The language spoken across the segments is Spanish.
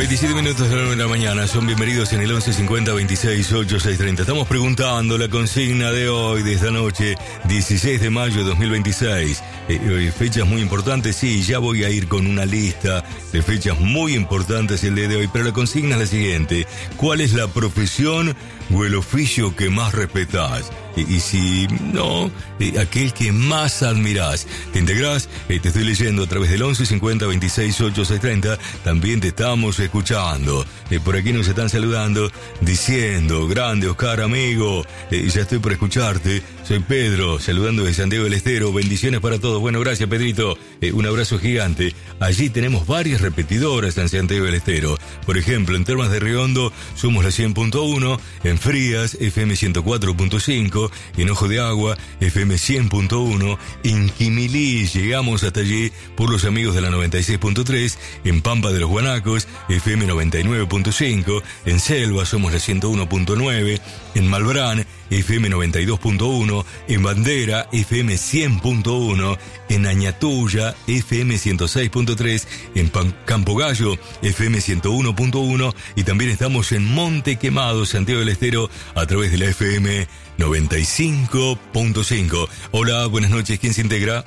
27 minutos de la 9 de la mañana. Son bienvenidos en el 11 50 26 8 6 30. Estamos preguntando la consigna de hoy, de esta noche, 16 de mayo de 2026. Fechas muy importantes, sí, ya voy a ir con una lista de fechas muy importantes el día de hoy. Pero la consigna es la siguiente: ¿cuál es la profesión o el oficio que más respetás? Y si no, aquel que más admirás. ¿Te integrás? Te estoy leyendo a través del 11 50 26 8 6 30. También te estamos escuchando. Por aquí nos están saludando diciendo: grande Oscar, amigo, ya estoy por escucharte. Soy Pedro, saludando de Santiago del Estero. Bendiciones para todos. Bueno, gracias, Pedrito. Un abrazo gigante. Allí tenemos varias repetidoras en Santiago del Estero. Por ejemplo, en Termas de Riondo somos la 100.1, en Frías FM 104.5, en Ojo de Agua FM 100.1, en Quimilí llegamos hasta allí por los amigos de la 96.3, en Pampa de los Guanacos FM 99.5, en Selva somos la 101.9, en Malbrán FM 92.1, en Bandera FM 100.1, en Añatuya FM 106.3, en Campo Gallo FM 101.1 y también estamos en Monte Quemado, Santiago del Estero, a través de la FM 95.5. Hola, buenas noches, ¿quién se integra?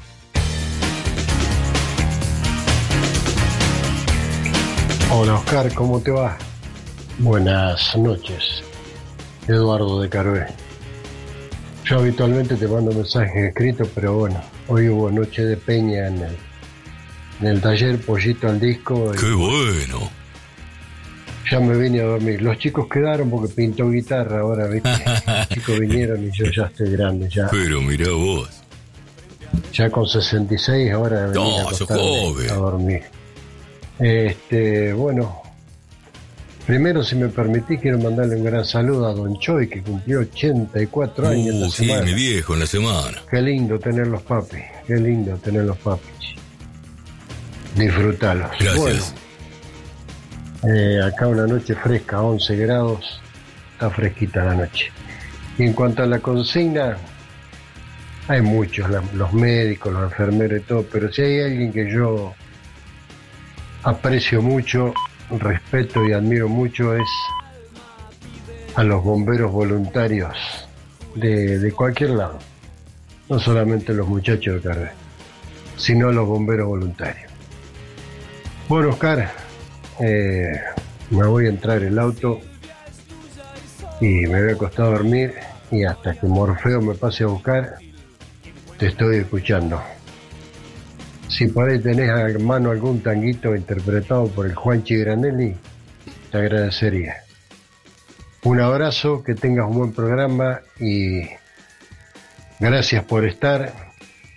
Hola Oscar, ¿cómo te va? Buenas noches, Eduardo de Carvé. Yo habitualmente te mando mensajes escritos, pero bueno, hoy hubo noche de peña en el taller Pollito al Disco. ¡Qué bueno! Ya me vine a dormir. Los chicos quedaron porque pintó guitarra ahora, ¿viste? Los chicos vinieron y yo ya estoy grande ya. Pero mirá vos. Ya con 66 ahora me vine a dormir. Bueno, primero, si me permitís, quiero mandarle un gran saludo a Don Choi, que cumplió 84 años en la semana. Sí, mi viejo, en la semana. Qué lindo tener los papis, disfrutalos. Gracias. Bueno, acá una noche fresca, 11 grados, está fresquita la noche. Y en cuanto a la consigna, hay muchos, los médicos, los enfermeros y todo, pero si hay alguien que yo aprecio mucho, respeto y admiro mucho, es a los bomberos voluntarios de cualquier lado, no solamente los muchachos de Carvé, sino a los bomberos voluntarios. Bueno, Oscar, me voy a entrar en el auto y me voy a acostar a dormir, y hasta que Morfeo me pase a buscar te estoy escuchando. Si por ahí tenés a mano algún tanguito interpretado por el Juanchi Granelli, te agradecería. Un abrazo, que tengas un buen programa y gracias por estar.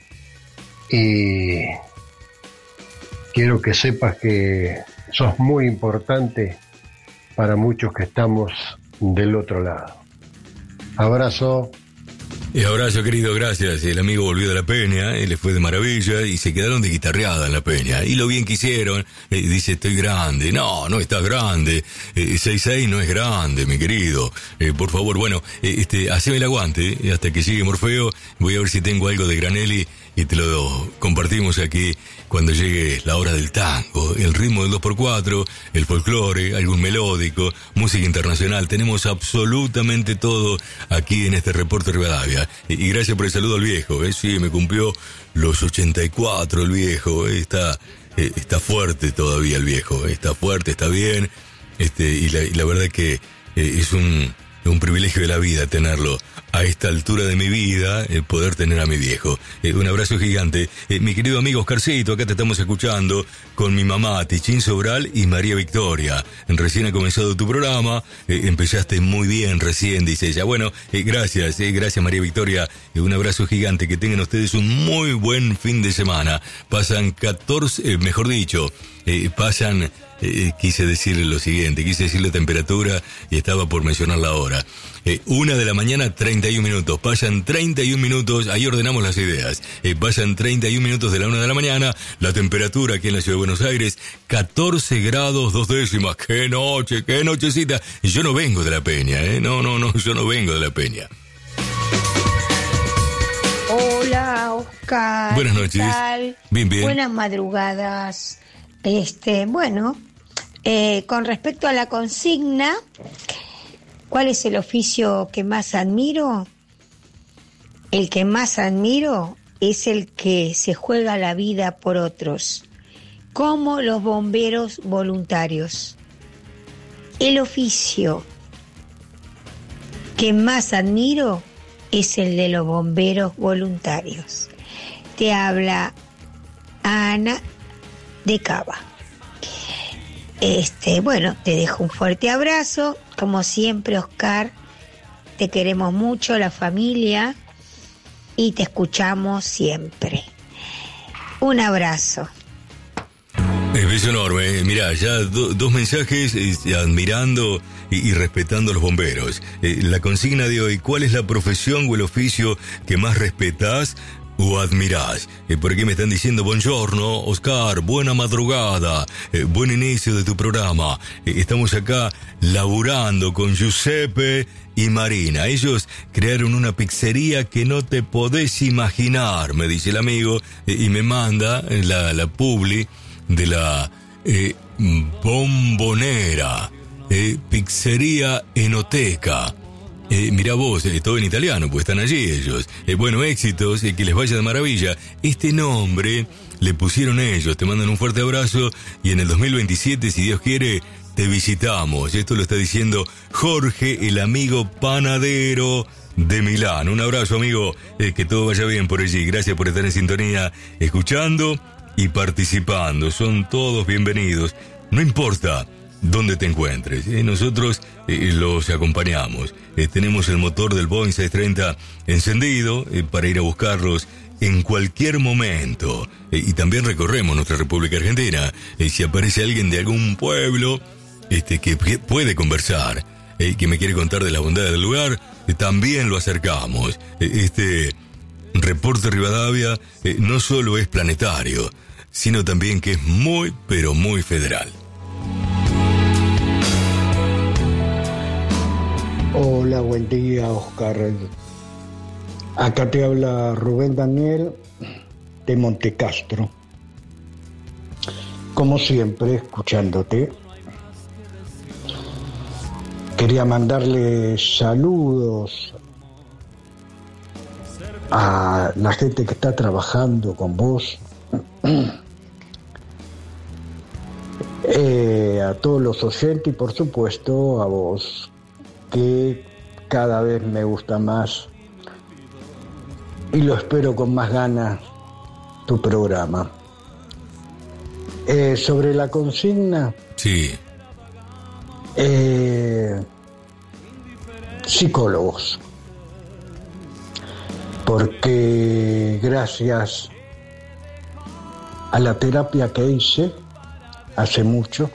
Y quiero que sepas que sos muy importante para muchos que estamos del otro lado. Abrazo. Y abrazo, querido, gracias. El amigo volvió de la peña, le fue de maravilla y se quedaron de guitarreada en la peña. Y lo bien que hicieron, dice: estoy grande. No, no estás grande. 6'6" no es grande, mi querido. Por favor, bueno, haceme el aguante hasta que llegue Morfeo. Voy a ver si tengo algo de Granelli y te lo compartimos aquí cuando llegue la hora del tango, el ritmo del 2x4, el folclore, algún melódico, música internacional. Tenemos absolutamente todo aquí en este Reporte Rivadavia. Y gracias por el saludo al viejo, sí, me cumplió los 84 el viejo, está fuerte todavía el viejo, está fuerte, está bien, y la verdad que es un privilegio de la vida tenerlo a esta altura de mi vida, poder tener a mi viejo. Un abrazo gigante. Mi querido amigo Oscarcito, acá te estamos escuchando con mi mamá, Tichín Sobral y María Victoria. Recién ha comenzado tu programa, empezaste muy bien recién, dice ella. Bueno, gracias María Victoria. Un abrazo gigante, que tengan ustedes un muy buen fin de semana. Pasan 14, mejor dicho, pasan... quise decir lo siguiente, quise decir la temperatura y estaba por mencionar la hora. 1 de la mañana, 31 minutos. Pasan 31 minutos, ahí ordenamos las ideas. Pasan 31 minutos de la 1 de la mañana. La temperatura aquí en la Ciudad de Buenos Aires, 14 grados 2 décimas. ¡Qué noche, qué nochecita! Yo no vengo de la peña, No, yo no vengo de la peña. Hola, Oscar. Buenas noches. ¿Qué tal? Bien. Buenas madrugadas. Bueno, Con respecto a la consigna, ¿cuál es el oficio que más admiro? El que más admiro es el que se juega la vida por otros, como los bomberos voluntarios. El oficio que más admiro es el de los bomberos voluntarios. Te habla Ana de Cava. Bueno, te dejo un fuerte abrazo. Como siempre, Oscar, te queremos mucho, la familia, y te escuchamos siempre. Un abrazo. Beso enorme. Mirá, ya dos mensajes admirando y respetando a los bomberos. La consigna de hoy: ¿cuál es la profesión o el oficio que más respetás o admirás? Por aquí me están diciendo: buongiorno, Oscar, buena madrugada, buen inicio de tu programa. Estamos acá laburando con Giuseppe y Marina. Ellos crearon una pizzería que no te podés imaginar, me dice el amigo, y me manda la publi de la Bombonera, pizzería Enoteca. Mirá vos, todo en italiano, pues están allí ellos. Bueno, éxitos, que les vaya de maravilla. Este nombre le pusieron ellos. Te mandan un fuerte abrazo y en el 2027, si Dios quiere, te visitamos. Esto lo está diciendo Jorge, el amigo panadero de Milán. Un abrazo, amigo, que todo vaya bien por allí. Gracias por estar en sintonía, escuchando y participando. Son todos bienvenidos, no importa dónde te encuentres. Nosotros los acompañamos. Tenemos el motor del Boeing 630 encendido para ir a buscarlos en cualquier momento. Y también recorremos nuestra República Argentina. Si aparece alguien de algún pueblo que puede conversar, que me quiere contar de las bondades del lugar, también lo acercamos. Reporte Rivadavia no solo es planetario, sino también que es muy, pero muy federal. Hola, buen día, Oscar. Acá te habla Rubén Daniel de Montecastro. Como siempre, escuchándote. Quería mandarle saludos a la gente que está trabajando con vos, a todos los oyentes y por supuesto a vos, que cada vez me gusta más y lo espero con más ganas tu programa. Sobre la consigna, sí, psicólogos, porque gracias a la terapia que hice hace mucho,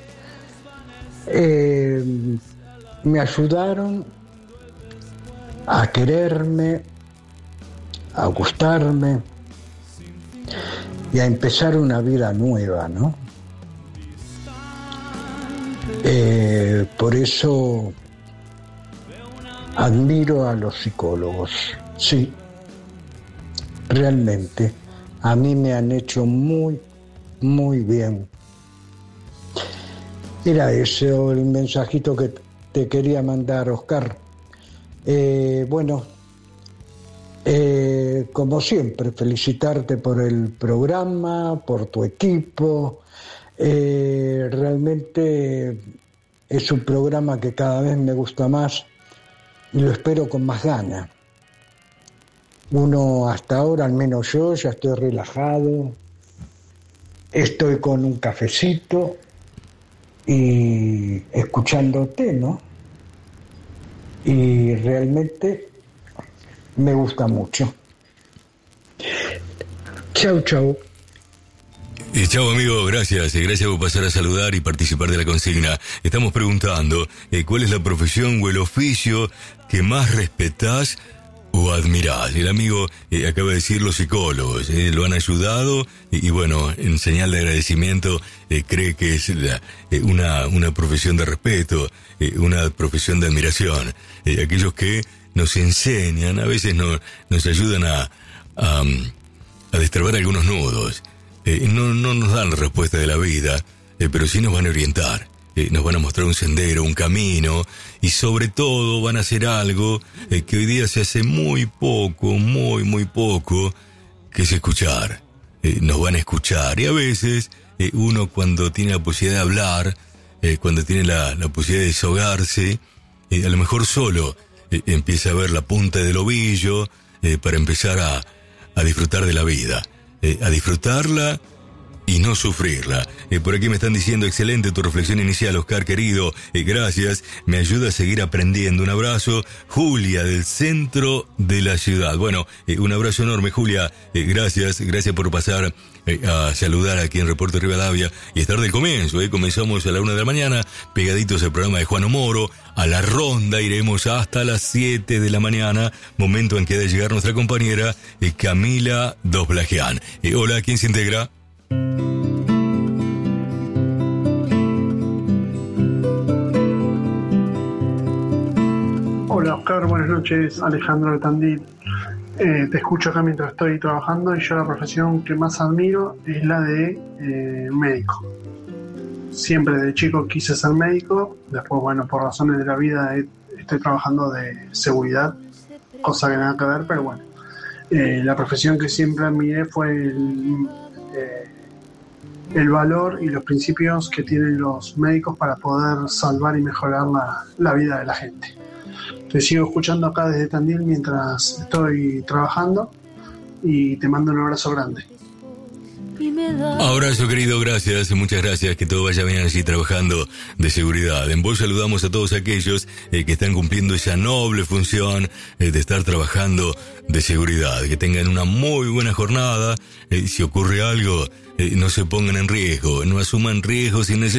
me ayudaron a quererme, a gustarme y a empezar una vida nueva, ¿no? Por eso admiro a los psicólogos. Sí, realmente a mí me han hecho muy, muy bien. Era ese el mensajito que te quería mandar, Oscar. Como siempre, felicitarte por el programa, por tu equipo. Realmente es un programa que cada vez me gusta más y lo espero con más ganas. Uno hasta ahora, al menos yo, ya estoy relajado, estoy con un cafecito y escuchándote, ¿no? Y realmente me gusta mucho. Chau, chau. Chau, amigo, gracias por pasar a saludar y participar de la consigna. Estamos preguntando cuál es la profesión o el oficio que más respetás o admirás. El amigo acaba de decir los psicólogos, lo han ayudado y bueno, en señal de agradecimiento cree que es una profesión de respeto, una profesión de admiración. Aquellos que nos enseñan, a veces nos ayudan a destrabar algunos nudos. No nos dan la respuesta de la vida, pero sí nos van a orientar. nos van a mostrar un sendero, un camino, y sobre todo van a hacer algo que hoy día se hace muy poco, muy poco, que es escuchar. Nos van a escuchar, y a veces uno cuando tiene la posibilidad de hablar, cuando tiene la posibilidad de deshogarse, a lo mejor solo empieza a ver la punta del ovillo para empezar a disfrutar de la vida, a disfrutarla y no sufrirla. Por aquí me están diciendo, excelente tu reflexión inicial, Oscar, querido. Gracias, me ayuda a seguir aprendiendo. Un abrazo, Julia, del centro de la ciudad. Bueno, un abrazo enorme, Julia. Gracias por pasar a saludar aquí en Reporte Rivadavia y estar del comienzo. Comenzamos a la 1 de la mañana, pegaditos al programa de Juan Moro. A la ronda iremos hasta las 7 de la mañana, momento en que ha de llegar nuestra compañera Camila Dosblajean. Hola, ¿quién se integra? Hola Oscar, buenas noches, Alejandro de Tandil. Te escucho acá mientras estoy trabajando y yo la profesión que más admiro es la de médico. Siempre de chico quise ser médico, después bueno, por razones de la vida estoy trabajando de seguridad, cosa que nada que ver, pero bueno. La profesión que siempre admiré fue el valor y los principios que tienen los médicos para poder salvar y mejorar la vida de la gente. Te sigo escuchando acá desde Tandil mientras estoy trabajando y te mando un abrazo grande. Abrazo, querido, gracias, muchas gracias, que todo vaya bien allí trabajando de seguridad. En Voz saludamos a todos aquellos que están cumpliendo esa noble función de estar trabajando de seguridad. Que tengan una muy buena jornada. Si ocurre algo, no se pongan en riesgo, no asuman riesgos innecesarios.